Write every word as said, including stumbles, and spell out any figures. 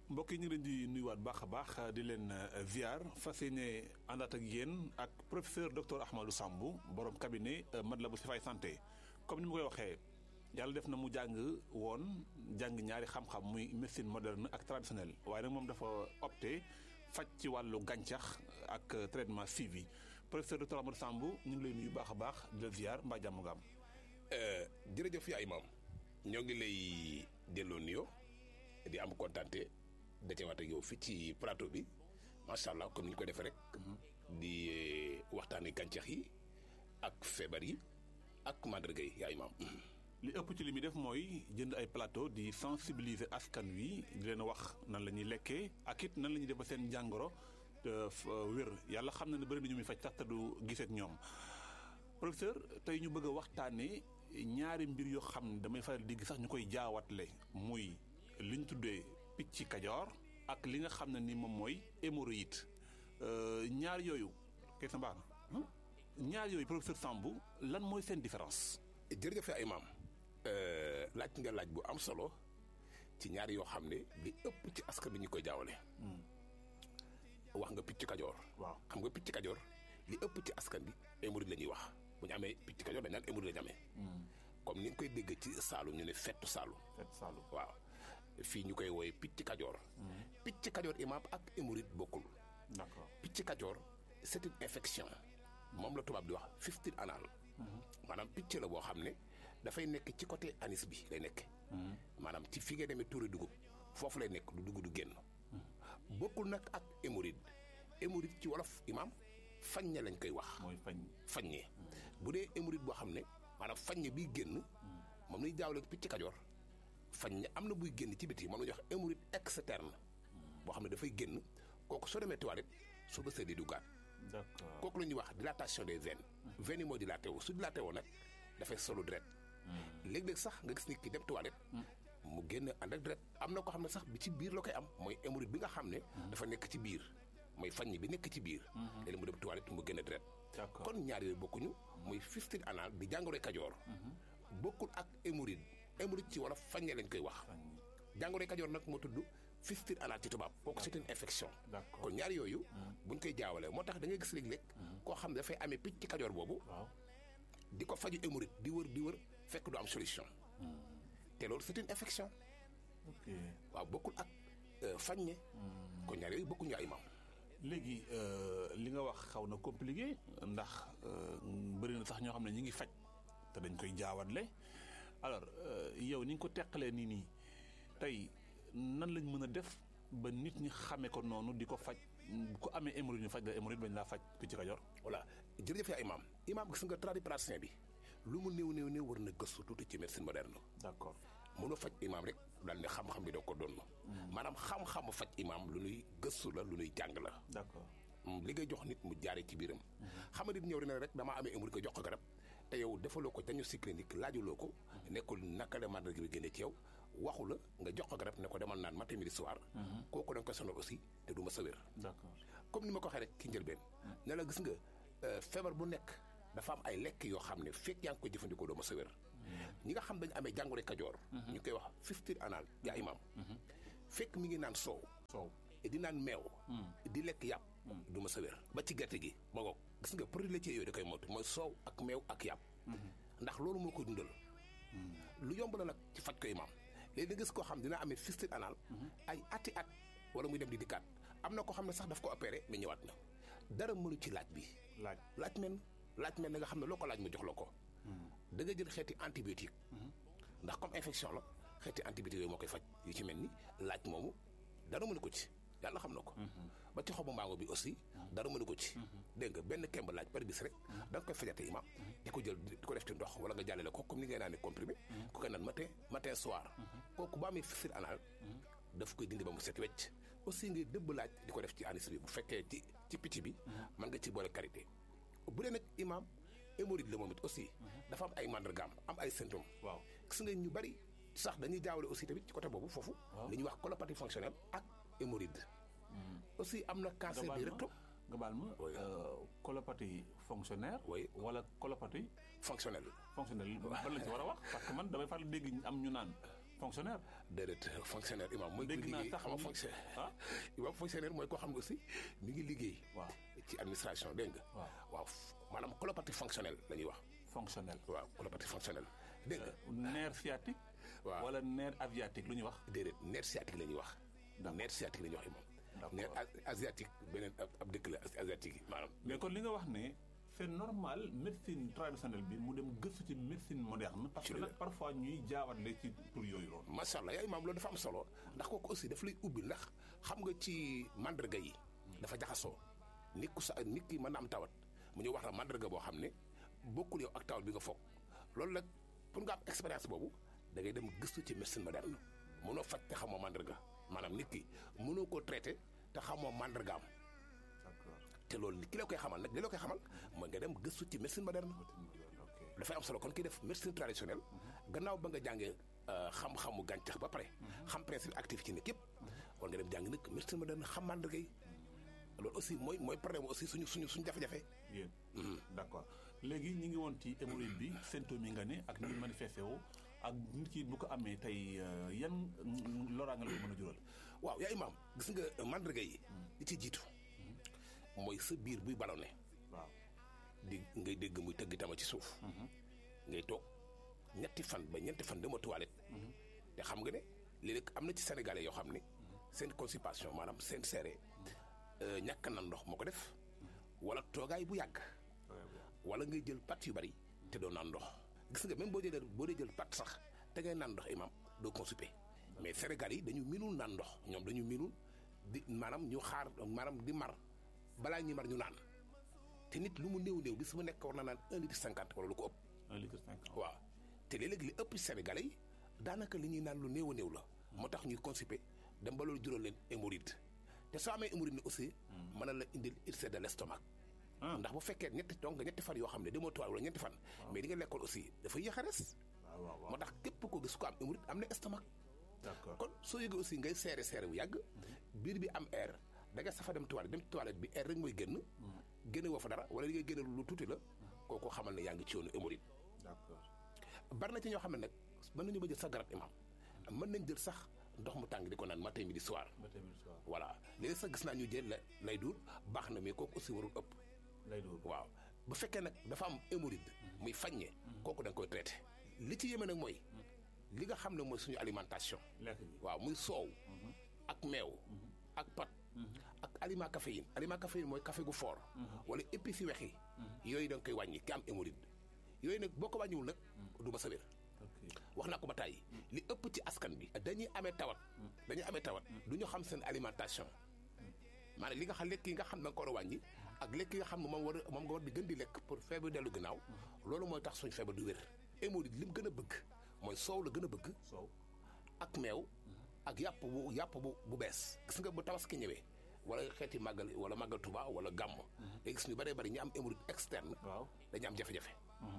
mbokk yi ñu ngi leen di nuyuwaat baax a baax di leen ziar fas yéene àndaat ak yéen ak professeur docteur Ahmadou Samb borom cabinet Matlaboul Chifaay santé comme ni ma koy waxee yàlla def na mu jàng woon jàng ñaari xam-xam muy médecine moderne ak traditionnelle waaye nag moom dafa opté faj ci wàllu gàncax ak traitement suivi professeur docteur Ahmadou Samb ñu ngi lay nuyu baax a baax di la ziar mbaa jàmm nga am. jërëjëf yaa imaam ñoo ngi lay delloo nuyoo di am kontante dajewaat ak yow fii ci plateau bi macha allah comme ni ñu ko defee rek. di waxtaanee gàncax yi ak feebar yi ak màndarga yi yaa imaam. li ëpp ci li muy def mooy jënd ay plateau di sensibiliser askan wi di leen wax nan la ñuy lekkee ak it nan la ñuy def ba seen jàngoro wér yàlla xam na ne bëri na ñu muy faj sax te du gisee ak ñoom professeur tey ñu bëgg a waxtaanee ñaari mbir yoo xam ne damay faral di gis sax ñu koy jaawatle muy li ñu tuddee picc kajoor ak li nga xam ne ni moom mooy hémorroïde ñaar yooyu kay sa mbaax na ñaar yooyu professeur Samb lan mooy seen différence. jërëjëf ay maam laaj nga laaj bu am solo ci ñaar yoo xam ne li ëpp ci askan bi ñu koy jaawale. wax nga picc kajoor. waaw xam nga picc kajoor li ëpp ci askan bi hémorroïde la ñuy wax bu ñu amee picc kajoor dañ naan hémorroïde la ñu amee. comme ni nga koy dégg ci Saalum ñu ne fettu Saalum. fettu Saalum waaw fii ñu koy wooye picc kajoor. picc kajoor imaam ak hémorroïde bokkul. d'accord picc kajoor c'est une infection moom la tubaab di wax fistule anale. maanaam picc la boo xam ne dafay nekk ci côté anis bi lay nekk. maanaam ci fi nga demee tuuri dugub foofu lay nekk du dugub du génn. bokkul nag ak hémorroïde hémorroïde ci wolof imaam faññe lañ koy wax. mooy fañ. faññe bu dee hémorroïde boo xam ne maanaam faññe biy génn. moom lañuy jaawale picc kajoor. faññe am na buy génn ci biti moom la ñuy wax hémorroïde externe. boo xam ne dafay génn kooku soo demee toilette soo bësee di duggaat. d'accord kooku la ñuy wax dilatation des veines. veines yi moo dilaté wu su dilaté woo nag dafay solu deret. léeg-léeg sax nga gis nit ki dem toilette. mu génn ànd ak deret am na ko xam ne sax bi ci biir la koy am mooy hémorroïde bi nga xam ne. dafa nekk ci biir mooy faññe bi nekk ci biir. léeg-léeg mu dem toilette mu génn deret. d'accord kon ñaar yooyu bokkuñu muy fistule anale di jàngoro kajoor. bokkul ak hémorroïde hémorroïde ci wolof faññe lañ koy wax. jàngoro kajoor nag moo tudd fistule anale ci tubaab kooku c'est une infection. d'accord kon ñaar yooyu. buñ koy jaawale moo tax da ngay gis léeg-léeg. koo xam ne dafay amee picc kajoor boobu. waaw di ko faju hémorroïde di wër di wër fekk du am solution. te loolu c'est une infection. ok waaw bokkul ak faññe. kon ñaar yooyu bokkuñu ay maam. léegi li nga wax xaw na compliqué ndax bëri na sax ñoo xam ne ñu ngi faj te dañ koy jaawatle alors yow ni nga ko teqalee nii nii tey nan lañ mën a def ba nit ñi xamee ko noonu di ko faj ku amee hémorroïde ñu faj la hémorroïde bañ laa faj picc kajoor. voilà jërëjëf yaa imaam imaam gis nga tradipraticien bi lu mu néew néew néew war na gëstu tuuti ci médecine moderne. d'accord mënoo faj imaam rek daal ne xam-xam bi da ko doon. maanaam xam-xamu faj imaam lu nuy gëstu la lu nuy jàng la. d'accord li ngay jox nit mu jaaree ci biiram. xam nga nit ñëw dina rek damaa amee hémorroïde ko jox ko garab te yow defaloo ko diagnostic clinique laajuloo ko. nekkul naka la màndarga bi génne ci yow waxu la nga jox ko garab ne ko demal naan matin midi soir. kooku da nga koy sonal aussi te du ma sa wér. d'accord comme ni ma ko waxee rek ki njëlbeen. ne la gis nga feebar bu nekk dafa am ay lekk yoo xam ne fekk yaa ngi koy jëfandikoo doo ma sa wér. ñi nga xam dañu amee jàngoro kajoor. ñu koy wax fistule anale yaa imaam. fekk mi ngi naan soow. soow di naan meew. di lekk yàpp. du ma sa wér ba ci gerte gi ma ngoog gis nga produit laitier yooyu da koy moytu mooy soow ak meew ak yàpp. ndax loolu moo koy dundal. lu yomb la nag ci faj ko imaam léegi da gis koo xam dina amee fistule anale. ay ati at wala muy dem di dikkaat am na koo xam ne sax daf ko opéré mais ñëwaat na dara mënu ci laaj bi. laaj laaj men laaj men na nga xam ne loo ko laaj mu jox la ko. da nga jël xeeti antibiotique. ndax comme infection la xeeti antibiotique yooyu moo koy faj yu ci mel ni laaj moomu dara mënu ko ci yàlla xam na ko. ba ci xobu mbaango bi aussi dara mënu ko ci. dégg nga benn kemb laaj par bis rek da nga koy fajate imaam di ko jël di ko def ci ndox wala nga jàllale ko comme ni ngay naan ne comprimé. ku koy naan matin matin soir. kooku ba amee fistule anale daf koy dindi ba mu set wecc aussi ngay dëbb laaj di ko def ci anis bi bu fekkee ci ci picc bi. mën nga ci boole karité bu dee nag imaam hémorroïde la moom it aussi. dafa am ay màndargaam am ay symptômes. waaw gis nga ñu bari sax dañuy jaawale aussi tamit ci côté boobu foofu. li ñuy wax colopathie fonctionnelle ak hémorroïde. aussi am na cancer du rectum. nga baal ma colopathie fonctionnaire. oui wala colopathie fonctionnelle. fonctionnelle ban la ci war a wax parce que man damay faral dégg am ñu naan fonctionnaire. déedéet fonctionnaire imam mooy. dégg naa sax xam nga fonctionnaire ah imam fonctionnaire mooy koo xam ne aussi mi ngi liggéey. waaw ci administration dégg nga. waaw waaw maanaam colopathie fonctionnelle la ñuy wax. fonctionnel. waaw colopathie fonctionnelle dégg nga. nerf sciatique. waaw wala nerf asiatique lu ñuy wax. déedéet nerf sciatique la ñuy wax. nerf sciatique la ñuy wax imam. d'accord nerf asiatique beneen ab dëkk la asiatique yi maanaam. mais kon li nga wax ne c'est normal médecine traditionnelle bi mu dem gëstu ci médecine moderne. parce que nag parfois ñuy jaawale ci tur yooyu noonu. macha allah yaay maam loolu dafa am solo ndax kooku aussi daf lay ubbi ndax xam nga ci mandarga yi. dafa jaxasoo nit ku sa nit ki mën na am tawat mu ñëw wax la mandarga boo xam ne bokkul yow ak tawat bi nga foog loolu nag pour nga am expérience boobu da ngay dem gëstu ci médecine moderne mënoo faj te xamoo mandarga maanaam nit ki mënoo koo traité te xamoo mandargaam. te loolu ki la koy xamal nag li la koy xamal mooy nga dem gëstu ci médecine moderne. dafay am solo kon kii def médecine traditionnelle gannaaw ba nga jàngee xam-xamu gàncax ba pare. xam principe actif ci nekk yëpp. war nga dem jàng nag médecine moderne xam mandarga yi loolu aussi mooy mooy problème aussi suñu suñu suñu jafe-jafe. yéen d'accord léegi ñu ngi woon ci hémorroïde bi symptômes yi nga ne ak ni mu manifesté woo ak nit ki bu ko amee tey yan loraange la ko mën a jural. waaw yaa imaam gis nga mandarga yi. li ci jiitu. mooy sa biir buy ballonné. waaw di ngay dégg muy tëgg tama ci suuf. ngay toog ñetti fan ba ñeenti fan dama toilette. te xam nga ne léeg-léeg am na ci sénégalais yoo xam ne seen constipation maanaam seen seere ñàkk na ndox moo ko def. wala toogaay bu yàgg. wala ngay jël pat yu bari te doo naan ndox. gis nga même boo jëlee boo dee jël pat sax te ngay naan ndox imam doo constipé mais Sénégal yi dañu minul naan ndox ñoom dañu minul di maanaam ñu xaar maanaam di mar. balaa ñuy mar ñu naan te nit lu mu néew néew bis mu nekk war na naan un litre cinquante wala lu ko ëpp. un litre cinquante waaw te léeg-léeg li ëpp Sénégalais yi daanaka li ñuy naan lu néew a néew la. moo tax ñuy constipé dem ba loolu jural leen hémorroïde te soo amee hémorroïde ni aussi. mën na la indil ulcère de l'estomac. ndax bu fekkee ñetti donc ñetti fan yoo xam ne demoo toile wala ñetti fan. mais di nga lekkoon aussi dafay yéex a res. moo tax képp ko gis ko am hémorroïde am na estomac. d'accord kon soo yëgee aussi ngay seere seere bu yàgg. biir bi am air. da nga safa dem toilette dem toilette bi air rek mooy génn. génne woo fa dara wala li ngay génne lu tuuti la. kooku xamal ne yaa ngi ci yoonu hémorroïde. d'accord bari na ci ñoo xam ne nag mën nañu ba jël sax garab imam mën nañ jël sax ndox mu tàng di ko naan matin midi soir. matin midi soir voilà léegi sax gis naa ñu jël la lay duur baax na mais kooku aussi warul ëpp. lay duur waaw bu fekkee nag dafa am hémorroïde. muy faññe. kooku da nga koy traité. li ci yéeme nag mooy. li nga xam ne mooy suñu alimentation. waaw muy soow. ak meew. ak pat. ak aliment caféine aliment caféine mooy café gu fort. wala épices yu weex yi. yooyu da nga koy wàññi ki am hémorroïde. yooyu nag boo ko wàññiwul nag. du ma sa wér. wax naa ko ba tàyyi li ëpp ci askan bi. dañuy amee tawat. dañuy amee tawat. du ñu xam seen alimentation. maanaam li nga xam lekk yi nga xam da nga ko war a wàññi. ak lekk yi nga xam ne moom war a moom nga war di gën di lekk pour feebar dellu ginnaaw. loolu mooy tax suñu feebar du wér. hémorroïde li mu gën a bëgg mooy soow la gën a bëgg. soow ak meew. ak yàpp bu yàpp bu bu bees gis nga bu tabaski ñëwee wala xeeti màggal wala màggal Tuba wala gàmm. léegi gis ñu bëree bëri ñu am hémorroïde externe. waaw dañu am jafe-jafe.